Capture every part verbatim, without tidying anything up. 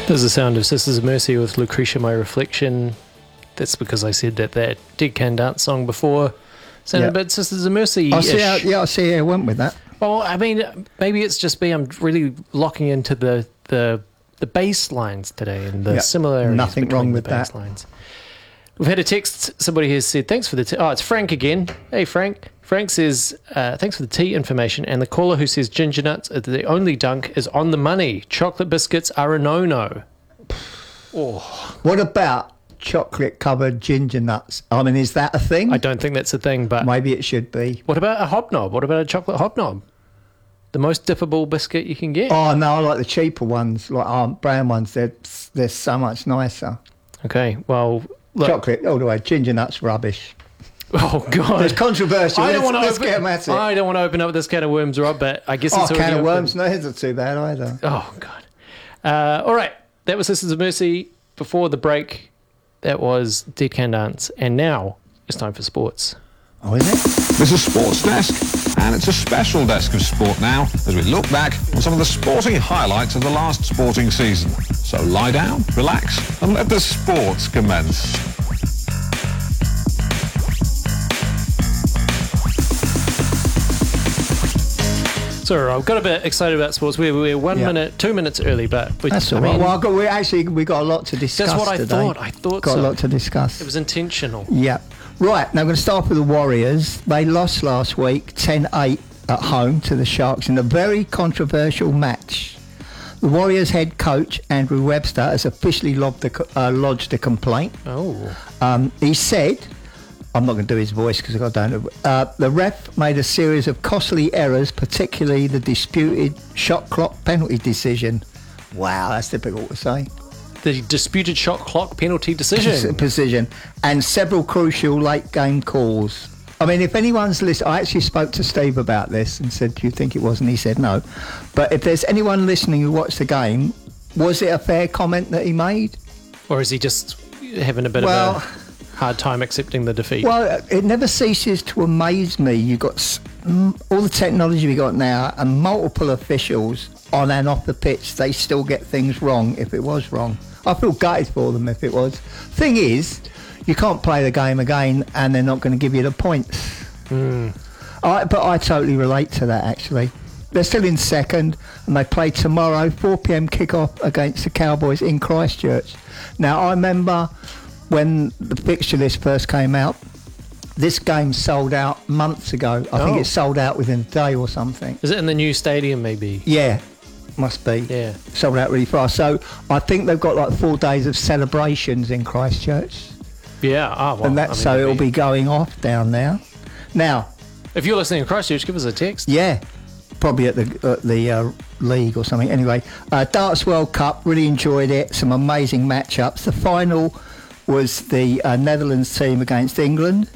There's the sound of Sisters of Mercy with Lucretia, My Reflection. That's because I said that that Dead Can Dance song before sounded Yeah. a bit Sisters of Mercy. I see how, yeah, I see how I went with that. Well, I mean, maybe it's just me. I'm really locking into the the, the bass lines today and the Yeah. similarities Nothing between wrong the with bass that. lines. We've had a text. Somebody has said, thanks for the tea. Oh, it's Frank again. Hey, Frank. Frank says, uh, thanks for the tea information. And the caller who says ginger nuts are the only dunk is on the money. Chocolate biscuits are a no-no. Oh, What about chocolate covered ginger nuts? I mean, is that a thing? I don't think that's a thing, but Maybe it should be. what about a hobnob? What about a chocolate hobnob? The most dippable biscuit you can get. Oh no, I like the cheaper ones, like Aunt Brown ones. They're they're so much nicer. Okay, well, look. Chocolate all the way. Ginger nuts rubbish. Oh, God. It's controversial. I don't let's want to let's open, get 'em at it. I don't want to open up this can of worms, Rob, but I guess oh, it's can already of open. worms. No, it's not too bad either. Oh, God. Uh, all right. That was Sisters of Mercy. Before the break, that was Dead Can Dance. And now it's time for sports. Oh, is it? This is Sports Desk, and it's a special desk of sport now as we look back on some of the sporting highlights of the last sporting season. So lie down, relax, and let the sports commence. So I got a bit excited about sports. We we're one Yeah. minute, two minutes early, but we, That's I all right. mean, Well, I've got, we actually we got a lot to discuss. that's what I today. thought. I thought Got so. a lot to discuss. It was intentional. Yeah. Right, now I'm going to start with the Warriors. They lost last week ten eight at home to the Sharks in a very controversial match. The Warriors head coach, Andrew Webster, has officially lodged a, co- uh, lodged a complaint. Oh. Um, he said, I'm not going to do his voice because I don't know, uh, the ref made a series of costly errors, particularly the disputed shot clock penalty decision. Wow, that's difficult to say. The disputed shot clock penalty decision. Precision and several crucial late game calls. I mean, if anyone's listening, I actually spoke to Steve about this and said, do you think it was? And he said no. But if there's anyone listening who watched the game, was it a fair comment that he made? Or is he just having a bit Well- of a hard time accepting the defeat? Well, it never ceases to amaze me. You've got s- mm, all the technology we got now and multiple officials on and off the pitch. They still get things wrong if it was wrong. I feel gutted for them if it was. Thing is, you can't play the game again and they're not going to give you the points. Mm. I, but I totally relate to that, actually. They're still in second and they play tomorrow, four p.m. kick-off against the Cowboys in Christchurch. Now, I remember when the fixture list first came out, this game sold out months ago. I think Oh. it sold out within a day or something. Is it in the new stadium, maybe? Yeah, must be. Yeah. Sold out really fast. So I think they've got like four days of celebrations in Christchurch. Yeah. Ah, well, and that, I mean, so it'll be going off down there. Now, If you're listening to Christchurch, give us a text. yeah, probably at the at the uh, league or something. Anyway, uh, Darts World Cup, really enjoyed it. Some amazing matchups. The final was the uh, Netherlands team against England.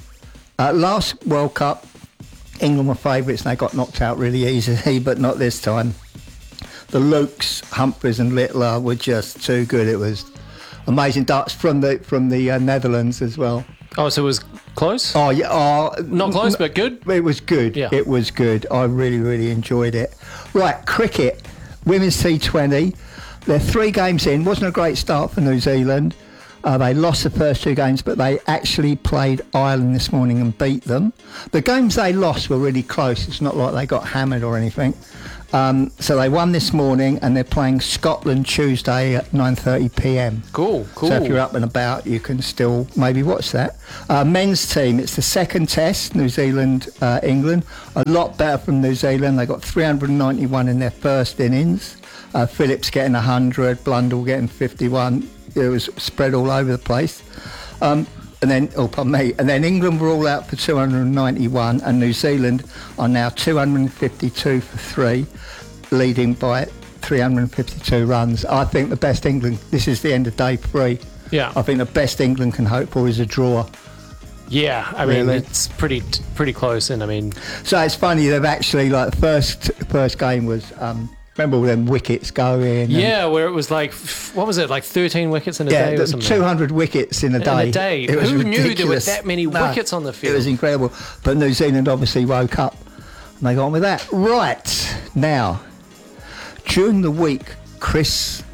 Uh, last World Cup, England were favourites and they got knocked out really easily, but not this time. The Lukes, Humphreys and Littler were just too good. It was amazing darts from the from the uh, Netherlands as well. Oh, so it was close? Oh yeah, oh, Not close, but good? It was good. Yeah. It was good. I really, really enjoyed it. Right, cricket, women's T twenty. They're three games in. Wasn't a great start for New Zealand. Uh, they lost the first two games, but they actually played Ireland this morning and beat them. The games they lost were really close. It's not like they got hammered or anything. Um, so they won this morning and they're playing Scotland Tuesday at nine thirty p.m. Cool, cool. So if you're up and about, you can still maybe watch that. Uh, men's team, it's the second test, New Zealand, uh, England. A lot better from New Zealand. They got three hundred ninety-one in their first innings. Uh, Phillips getting one hundred, Blundell getting fifty-one. It was spread all over the place. Um, and then, oh, pardon me. And then England were all out for two hundred ninety-one, and New Zealand are now two hundred fifty-two for three, leading by three hundred fifty-two runs. I think the best England, this is the end of day three. Yeah. I think the best England can hope for is a draw. Yeah, I mean, Really? it's pretty pretty close, and I mean, So it's funny, they've actually, like, the first, first game was, um, remember all them wickets going? and- yeah, where it was like, f- what was it, like thirteen wickets in a Yeah, day or the something? two hundred wickets in a day. In a day. It was Who knew there were ridiculous. that many No, wickets on the field? It was incredible. But New Zealand obviously woke up and they got on with that. Right, now, during the week, Chris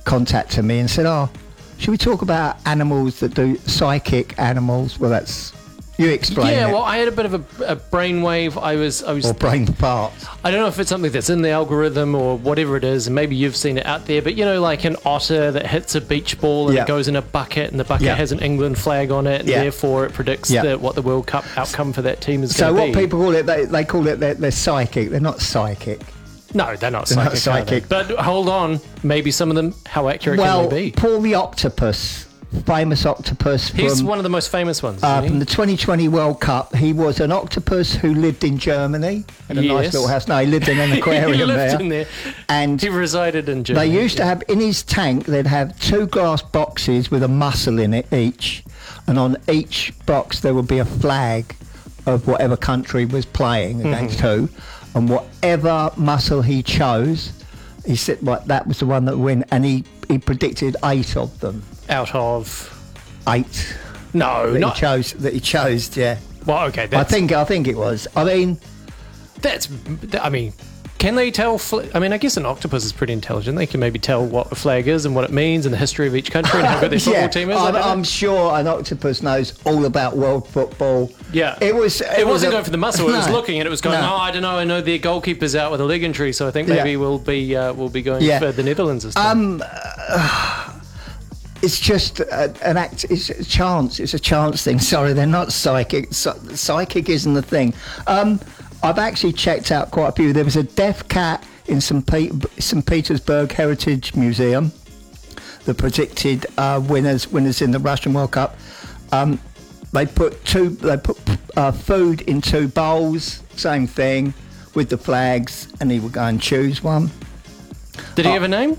contacted me and said, "Oh, should we talk about animals that do psychic animals?" Well, that's you explain. Yeah, it. well, I had a bit of a, a brainwave. I was, I was. Or brain parts. I don't know if it's something that's in the algorithm or whatever it is, and maybe you've seen it out there, but you know, like an otter that hits a beach ball and Yeah. it goes in a bucket, and the bucket Yeah. has an England flag on it, and Yeah. therefore it predicts Yeah. the, what the World Cup outcome for that team is So going to what be. people call it, they, they call it they're, they're psychic. They're not psychic. No, they're not They're psychic. not psychic. are they? But hold on, maybe some of them, how accurate Well, can they be? Paul the Octopus, famous octopus He's from, one of the most famous ones, uh, isn't from he? the twenty twenty World Cup. He was an octopus who lived in Germany in a nice Yes. little house. No, he lived in an aquarium he lived there. in there. And He resided in Germany. they used to have, in his tank, they'd have two glass boxes with a mussel in it each. And on each box there would be a flag of whatever country was playing against Mm-hmm. who. And whatever mussel he chose, he said like, that was the one that would win. And he, he predicted eight of them. out of... Eight No, that not... he chose. That he chose, yeah. Well, okay, I that's... think I think it was. I mean, That's, I mean, can they tell? Fl- I mean, I guess an octopus is pretty intelligent. They can maybe tell what a flag is and what it means and the history of each country and how good their football yeah, team is. I I'm, don't know. I'm sure an octopus knows all about world football. Yeah. it was. It, It was wasn't a- going for the muscle. It was No. looking and it was going. No. Oh, I don't know. I know their goalkeeper's out with a leg injury, so I think maybe Yeah. we'll be uh, we'll be going Yeah. for the Netherlands this time. Um, uh, it's just a, an act. It's a chance. It's a chance thing. Sorry, they're not psychic. Psy- psychic isn't the thing. Um, I've actually checked out quite a few. There was a deaf cat in Saint Pe- Saint Petersburg Heritage Museum that predicted uh, winners winners in the Russian World Cup. Um, they put two. They put uh, food in two bowls. Same thing with the flags, and he would go and choose one. Did he uh, have a name?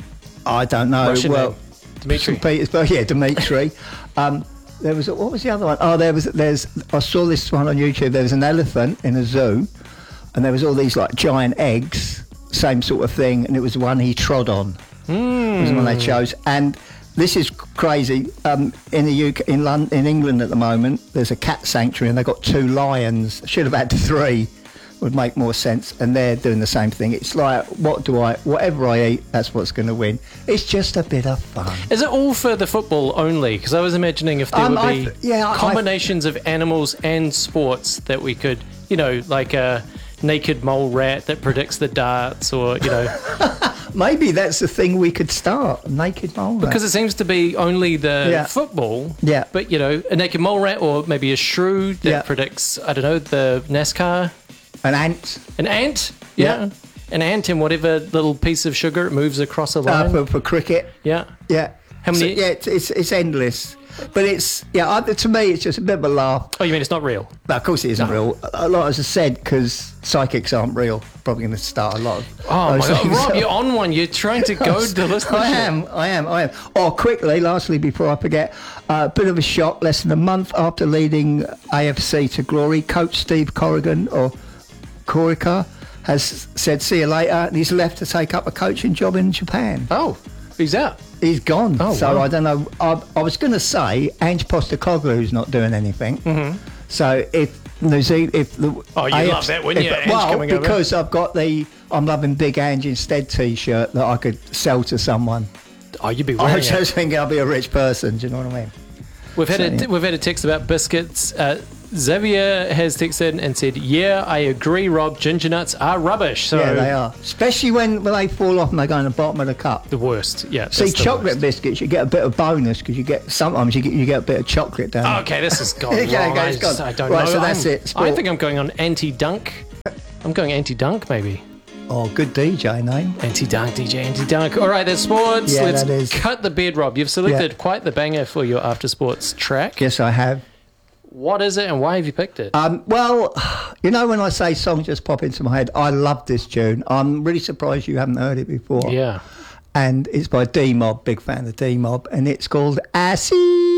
I don't know. Russian well, name. Dmitry. Saint Petersburg, yeah, Dmitry. um, there was what was the other one? Oh, there was. There's. I saw this one on YouTube. There was an elephant in a zoo, and there was all these like giant eggs, same sort of thing, and it was the one he trod on. Mm. Was the one they chose, and this is crazy. Um, in the U K, in London, in England at the moment, there's a cat sanctuary, and they've got two lions. Should have had three. Would make more sense, and they're doing the same thing. It's like, what do I, whatever I eat, that's what's going to win. It's just a bit of fun. Is it all for the football only? Because I was imagining if there Um, would be I've- yeah, I- combinations of animals and sports that we could, you know, like a naked mole rat that predicts the darts, or you know, Maybe that's the thing we could start. Naked mole rat. because it seems to be only the Yeah. football. Yeah. But you know, a naked mole rat, or maybe a shrew that Yeah. predicts, I don't know, the NASCAR. An ant An ant, yeah. Yeah. An ant in whatever little piece of sugar it moves across a uh, line. for, for cricket. yeah. Yeah. How many- So, yeah, it's, it's it's endless. But it's yeah. I, to me, it's just a bit of a laugh. Oh, you mean it's not real? But of course, it isn't real. A lot, as I said, because psychics aren't real. Probably going to start a lot of. Oh my those God, things. Rob, you're on one. You're trying to goad the listenership. I am, I am, I am. Oh, quickly, lastly, before I forget, a uh, bit of a shock. Less than a month after leading A F C to glory, coach Steve Corrigan, or Corica, has said, see you later, and he's left to take up a coaching job in Japan. Oh, he's out. He's gone. Oh, so wow. I don't know. I, I was going to say Ange Postecoglou's not doing anything. Mm-hmm. So if New Zealand, if the Oh, you'd love that, wouldn't you, Ange well, coming over? because I've got the I'm loving Big Ange instead T-shirt that I could sell to someone. Oh, you'd be I wearing was it. just thinking I'll be a rich person. Do you know what I mean? We've had a, So, yeah. we've had a text about biscuits. Uh, Xavier has texted and said, "Yeah, I agree, Rob. Ginger nuts are rubbish." So Yeah, they are. Especially when, when they fall off and they go in the bottom of the cup. the worst. Yeah. See, that's the chocolate worst. biscuits, you get a bit of bonus because you get sometimes you get you get a bit of chocolate down. there. Okay, this has gone Okay, wrong. okay, I, it's just- gone. I don't Right, know. so that's I'm- it. I Sport. think I'm going on anti-dunk. I'm going anti-dunk, maybe. Oh, good D J name. Anti-dunk, D J, anti-dunk. All right, that's sports. Yeah, Let's that is. cut the bed, Rob. You've selected Yeah. quite the banger for your after sports track. Yes, I have. What is it and why have you picked it? Um, well, you know when I say songs just pop into my head, I love this tune. I'm really surprised you haven't heard it before. yeah. And it's by D-Mob, big fan of D-Mob, and it's called Acid.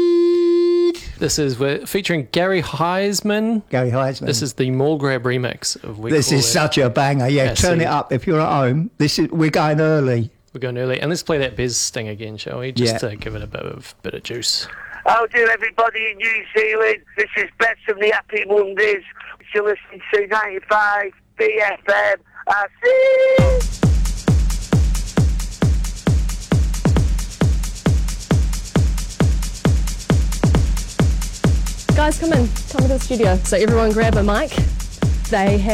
This is we're featuring Gary Heisman. Gary Heisman. This is the Mall Grab remix of We This Call is It. such a banger. Yeah, Acid. turn it up if you're at home. This is we're going early. We're going early. And let's play that Bez sting again, shall we? Just Yeah. to give it a bit of bit of juice. How do everybody in New Zealand? This is Beth from the Happy Mondays. You're listening to ninety-five B F M. I see. guys, come in. Come into the studio. So everyone grab a mic. They have